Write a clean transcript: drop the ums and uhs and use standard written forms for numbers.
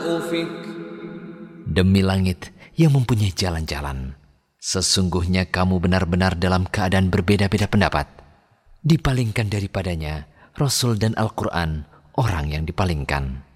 Demi langit yang mempunyai jalan-jalan, sesungguhnya kamu benar-benar dalam keadaan berbeda-beda pendapat. Dipalingkan daripadanya Rasul dan Al-Quran orang yang dipalingkan.